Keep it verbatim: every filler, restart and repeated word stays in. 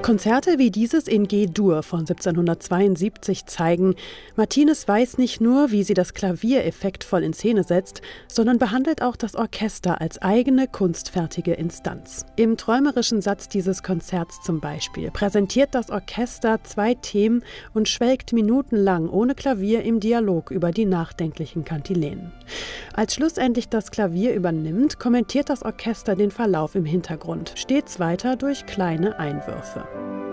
Konzerte wie dieses in G-Dur von siebzehnhundertzweiundsiebzig zeigen, Martinez weiß nicht nur, wie sie das Klavier effektvoll in Szene setzt, sondern behandelt auch das Orchester als eigene kunstfertige Instanz. Im träumerischen Satz dieses Konzerts zum Beispiel präsentiert das Orchester zwei Themen und schwelgt minutenlang ohne Klavier im Dialog über die nachdenklichen Kantilenen. Als schlussendlich das Klavier übernimmt, kommentiert das Orchester den Verlauf im Hintergrund, stets weiter durch kleine Einwürfe.